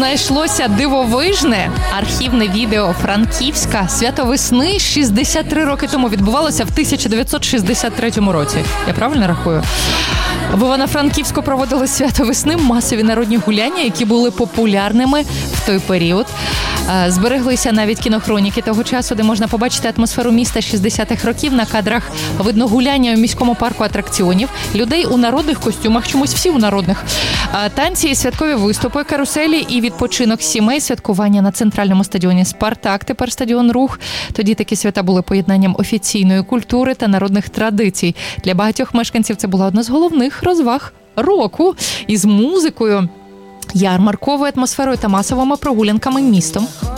знайшлося дивовижне архівне відео Франківська свято весни 63 роки тому. Відбувалося в 1963 році. Я правильно рахую? В Івано-Франківську проводили свято весни, масові народні гуляння, які були популярними в той період. Збереглися навіть кінохроніки того часу, де можна побачити атмосферу міста 60-х років. На кадрах видно гуляння у міському парку атракціонів, людей у народних костюмах, чомусь всі у народних, танці і святкові виступи, каруселі і відпочинок сімей, святкування на центральному стадіоні «Спартак», тепер стадіон «Рух». Тоді такі свята були поєднанням офіційної культури та народних традицій. Для багатьох мешканців це була одна з головних розваг року із музикою, ярмарковою атмосферою та масовими прогулянками містом.